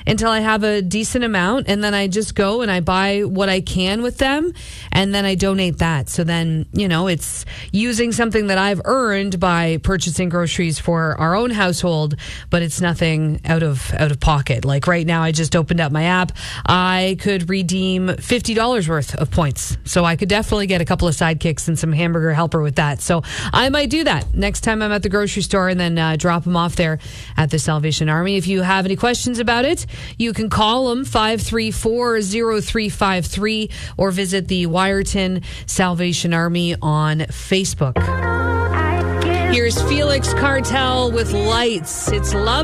until I have a decent amount, and then I just go and I buy what I can with them, and then I donate that. So then, it's using something that I've earned by purchasing groceries for our own household, but it's nothing out of pocket. Like right now, I just opened up my app. I could redeem $50 worth of points. So I could definitely get a couple of sidekicks and some hamburger helper with that. So I might do that next time I'm at the grocery store, and then drop them off there at the Salvation Army. If you have any questions about it, you can call them 534-0353 or visit the Wyerton Salvation Army on Facebook. Here's Felix Cartel with Lights. It's love.